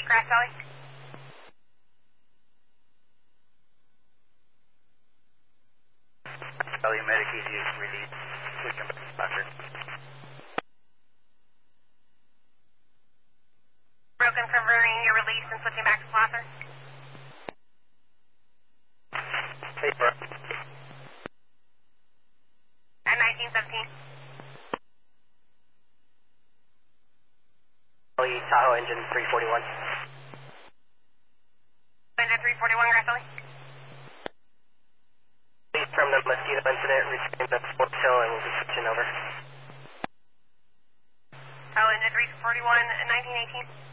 Crash Valley. Valley Medicaid is released. Switching back to Parker. Broken from Vereen, you're released and switching back to Slaughter. Hey, bro. At 1917. Tahoe engine 341. Engine 341, Crash Valley. From the Mosquito incident, reaching the Fort Hill and we'll be switching over. Oh, engine 341, 1918.